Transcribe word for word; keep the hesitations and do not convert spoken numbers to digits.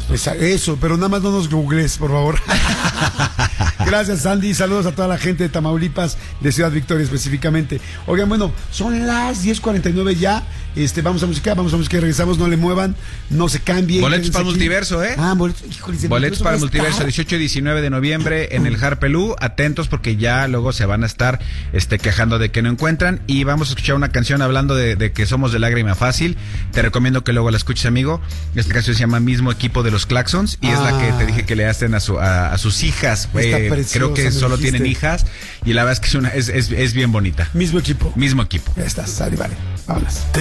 Esa, eso, pero nada más no nos googles, por favor. Gracias, Sandy. Saludos a toda la gente de Tamaulipas, de Ciudad Victoria específicamente. Oigan, bueno, son las diez cuarenta y nueve ya. Este, vamos a música, vamos a música y regresamos. No le muevan, no se cambien. Boletos para el multiverso, ¿eh? Ah, boletos, híjole, boletos para el multiverso, dieciocho y diecinueve de noviembre en el Harpelú. Atentos porque ya luego se van a estar este, quejando de que no encuentran. Y vamos a escuchar una canción hablando de, de que somos de lágrima fácil. Te recomiendo que luego la escuches, amigo. Esta canción se llama Mismo Equipo de los Claxons y ah. es la que te dije que le hacen a, su, a, a sus hijas. Eh, creo que solo tienen hijas y la verdad es que es, una, es, es, es bien bonita. Mismo equipo. Mismo equipo. Ya estás, sale, vale. Vámonos.